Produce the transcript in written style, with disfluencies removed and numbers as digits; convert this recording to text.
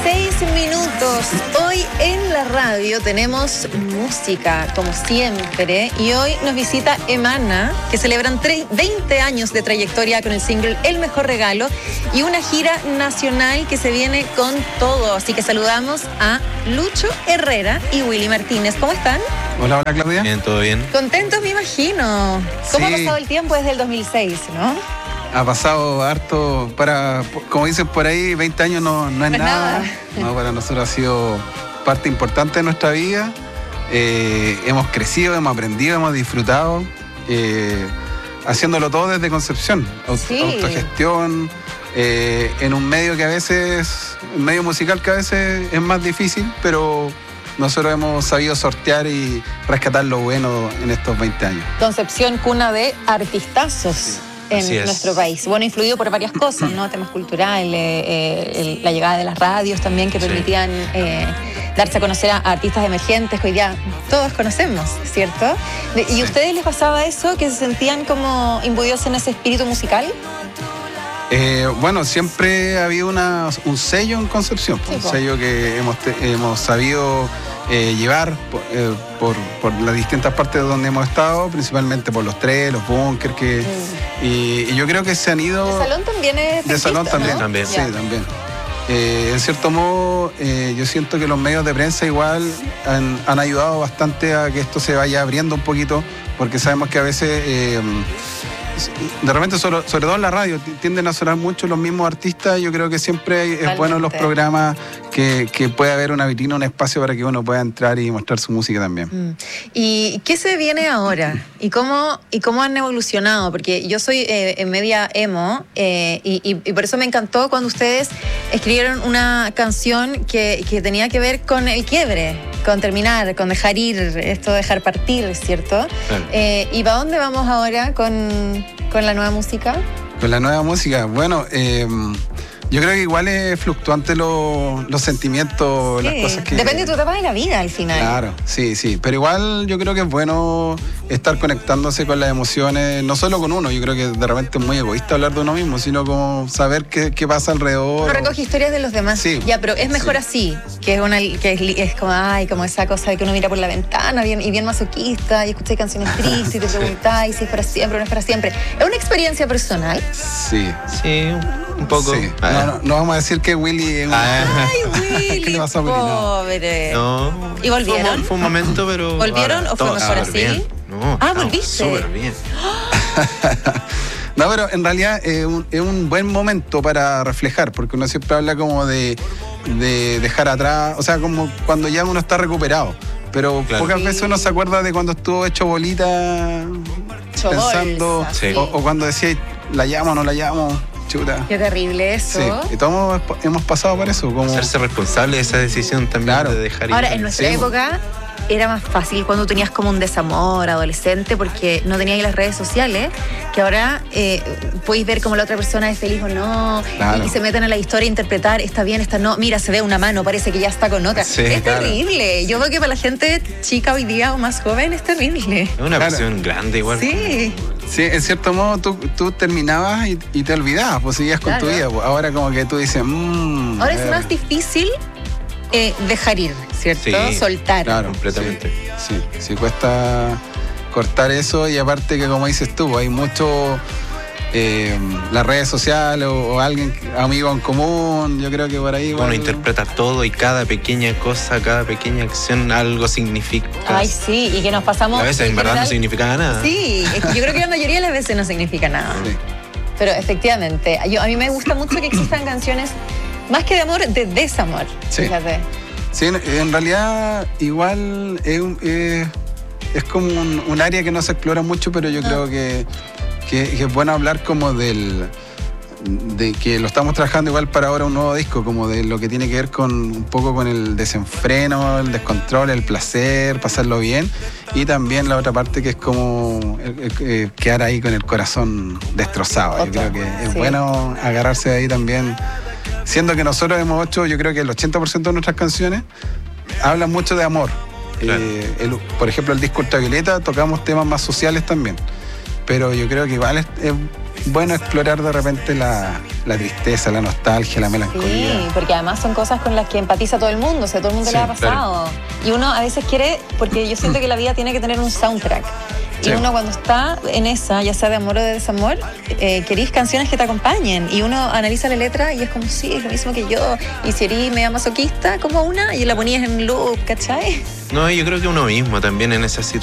6 minutos. Hoy en la radio tenemos música, como siempre, y hoy nos visita Emana, que celebran 20 años de trayectoria con el single El Mejor Regalo y una gira nacional que se viene con todo. Así que saludamos a Lucho Herrera y Willy Martínez. ¿Cómo están? Hola, hola Claudia. Bien, todo bien. Contentos, me imagino. ¿Cómo Sí. ha pasado el tiempo desde el 2006, no? Ha pasado harto, como dicen por ahí, 20 años no es nada. No, para nosotros ha sido parte importante de nuestra vida. Hemos crecido, hemos aprendido, hemos disfrutado, haciéndolo todo desde Concepción. Sí. Autogestión, en un medio un medio musical que a veces es más difícil, pero nosotros hemos sabido sortear y rescatar lo bueno en estos 20 años. Concepción, cuna de artistazos. Sí. En nuestro país. Bueno, influido por varias cosas, ¿no? Temas culturales, la llegada de las radios también que permitían darse a conocer a artistas emergentes que hoy día todos conocemos, ¿cierto? ¿Y a ustedes les pasaba eso, que se sentían como imbuidos en ese espíritu musical? Bueno, siempre ha habido un sello en Concepción, Sí, un sello que hemos sabido llevar por las distintas partes donde hemos estado, principalmente por los tres, los bunkers, y yo creo que se han ido... ¿De Salón también es De Salón también, ¿no? También. Sí, también. En cierto modo, yo siento que los medios de prensa igual han ayudado bastante a que esto se vaya abriendo un poquito, porque sabemos que a veces... de repente, sobre todo en la radio, tienden a sonar mucho los mismos artistas. Yo creo que siempre es bueno los programas que puede haber una vitrina, un espacio para que uno pueda entrar y mostrar su música también. ¿Y qué se viene ahora? ¿Y cómo han evolucionado? Porque yo soy en media emo y por eso me encantó cuando ustedes escribieron una canción que tenía que ver con el quiebre, con terminar, con dejar ir, esto de dejar partir, ¿cierto? Claro. ¿Y para dónde vamos ahora con la nueva música? Con la nueva música, bueno, yo creo que igual es fluctuante los sentimientos, Sí, las cosas que... depende de tu etapa de la vida al final. Claro, sí, pero igual yo creo que es bueno estar conectándose con las emociones, no solo con uno. Yo creo que de repente es muy egoísta hablar de uno mismo, sino como saber qué pasa alrededor. No recoge historias de los demás. Sí. Ya, pero es mejor así, que es como esa cosa de que uno mira por la ventana y bien masoquista y escucha canciones tristes y te preguntáis si es para siempre o no es para siempre. Es una experiencia personal. Sí. Sí, un poco. Sí. No vamos a decir que Willy es un... Ay, Willy, ¿Qué le pasó a Willy? No. pobre. No. ¿Y volvieron? Fue un momento, pero... ¿Volvieron o fue mejor así? Bien. No, ¿volviste? Súper bien. No, pero en realidad es un buen momento para reflejar, porque uno siempre habla como de dejar atrás, o sea, como cuando ya uno está recuperado. Pero Claro. pocas veces uno se acuerda de cuando estuvo hecho bolita, Hecho pensando, bolsa, sí. o cuando decía, ¿la llamo o no la llamo? Chuta. Qué terrible eso. Sí, y todos hemos pasado por eso. Como... Hacerse responsable de esa decisión también, Claro. de dejar ir. Ahora, en nuestra Sí. época era más fácil cuando tenías como un desamor adolescente porque no tenías las redes sociales, que ahora podéis ver como la otra persona es feliz o no, Claro. y se meten a la historia a interpretar, está bien, está no, mira, se ve una mano, parece que ya está con otra. Sí, es claro. terrible. Yo veo que para la gente chica hoy día o más joven es terrible. Es una Claro. presión grande igual. Sí. Sí, en cierto modo tú terminabas y te olvidabas, pues seguías con Claro. tu vida. Pues. Ahora como que tú dices, Ahora es más difícil dejar ir, ¿cierto? Sí. Soltar. Claro, Completamente. Sí, cuesta cortar eso, y aparte que como dices tú, hay mucho las redes sociales o alguien, amigo en común, yo creo que por ahí igual... Uno interpreta todo y cada pequeña cosa, cada pequeña acción algo significa. Ay, sí, y que nos pasamos... A veces en verdad no general- significaba nada. Sí, es que yo creo que la mayoría de las veces no significa nada. Sí. Pero efectivamente, a mí me gusta mucho que existan canciones, más que de amor, de desamor. Sí. Fíjate. Sí, en realidad igual es como un área que no se explora mucho, pero yo creo que es bueno hablar como de que lo estamos trabajando igual para ahora un nuevo disco, como de lo que tiene que ver con un poco con el desenfreno, el descontrol, el placer, pasarlo bien, y también la otra parte que es como quedar ahí con el corazón destrozado. Yo creo que es bueno agarrarse de ahí también, siendo que nosotros hemos hecho, yo creo que el 80% de nuestras canciones hablan mucho de amor. Claro. Por ejemplo, el disco Ultravioleta tocamos temas más sociales también, pero yo creo que igual bueno explorar de repente la tristeza, la nostalgia, la melancolía. Sí, porque además son cosas con las que empatiza todo el mundo, o sea, todo el mundo Sí, le ha pasado. Y uno a veces quiere, porque yo siento que la vida tiene que tener un soundtrack. Y Sí. uno cuando está en esa, ya sea de amor o de desamor, querís canciones que te acompañen. Y uno analiza la letra y es como, sí, es lo mismo que yo. Y si eres media masoquista, como una, y la ponías en loop, ¿cachai? No, yo creo que uno mismo también en esa situación.